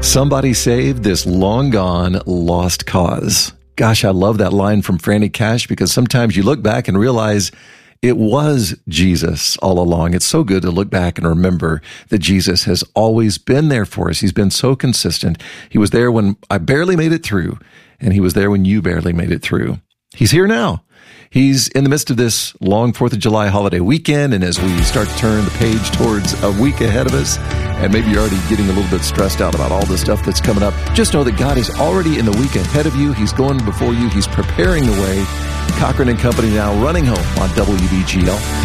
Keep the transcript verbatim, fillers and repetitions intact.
Somebody saved this long-gone lost cause. Gosh, I love that line from Franny Cash, because sometimes you look back and realize it was Jesus all along. It's so good to look back and remember that Jesus has always been there for us. He's been so consistent. He was there when I barely made it through, and he was there when you barely made it through. He's here now. He's in the midst of this long fourth of July holiday weekend, and as we start to turn the page towards a week ahead of us, and maybe you're already getting a little bit stressed out about all the stuff that's coming up, just know that God is already in the week ahead of you. He's going before you. He's preparing the way. Cochran and Company now running home on W B G L.